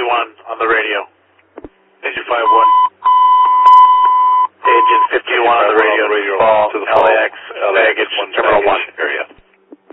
51 on the radio. Engine 51. Engine 51 on the radio. Fall, LAX, baggage, Terminal 1.